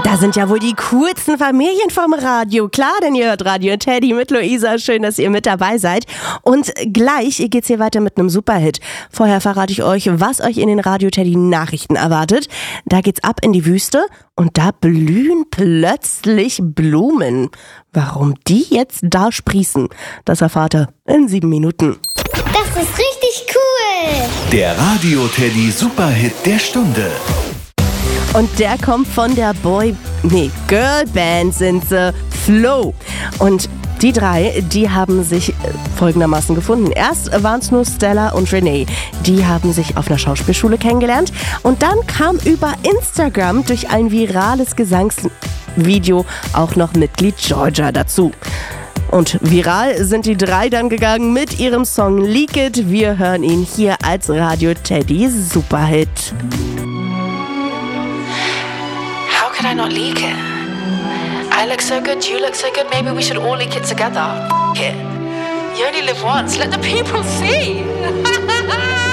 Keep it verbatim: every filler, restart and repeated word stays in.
Da sind ja wohl die coolsten Familien vom Radio. Klar, denn ihr hört Radio Teddy mit Luisa. Schön, dass ihr mit dabei seid. Und gleich geht's hier weiter mit einem Superhit. Vorher verrate ich euch, was euch in den Radio Teddy Nachrichten erwartet. Da geht's ab in die Wüste und da blühen plötzlich Blumen. Warum die jetzt da sprießen, das erfahrt ihr in sieben Minuten. Das ist richtig cool. Der Radio Teddy Superhit der Stunde. Und der kommt von der Boy, nee, Girlband sind sie, Flow. Und die drei, die haben sich folgendermaßen gefunden. Erst waren es nur Stella und Renee. Die haben sich auf einer Schauspielschule kennengelernt. Und dann kam über Instagram durch ein virales Gesangsvideo auch noch Mitglied Georgia dazu. Und viral sind die drei dann gegangen mit ihrem Song Leak It. Wir hören ihn hier als Radio Teddy Superhit. How could I not leak it? I look so good, you look so good, maybe we should all leak it together. F- it. You only live once, let the people see.